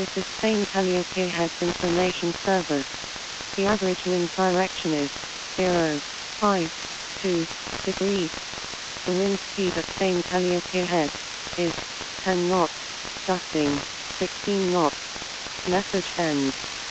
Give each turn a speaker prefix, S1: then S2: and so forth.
S1: This is Spain Calliope Heads Information Service. The average wind direction is 0.52 degrees. The wind speed at Spain Calliope Head is 10 knots, gusting 16 knots. Message ends.